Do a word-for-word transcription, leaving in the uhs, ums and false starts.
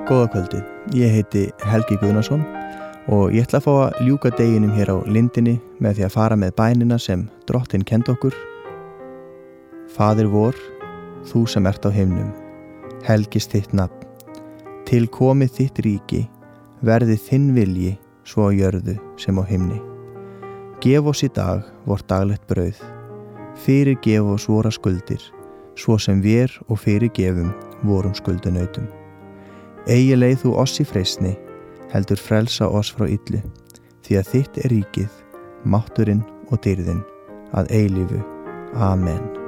Góða kvöldið, ég heiti Helgi Guðnason og ég ætla að fá að ljúka deginum hér á lindinni með því að fara með bænina sem Drottinn kenndi okkur. Faðir vor, þú sem ert á himnum, helgist þitt nafn, til komið þitt ríki, verði þinn vilji svo á jörðu sem á himni. Gef oss í dag vort daglegt brauð, fyrirgef oss vora skuldir, svo sem vér og fyrirgefum vorum skuldunautum. Eigi leið þú oss í freistni, heldur frelsa oss frá illu, því að þitt er ríkið, mátturinn og dýrðin að eilífu. Amen.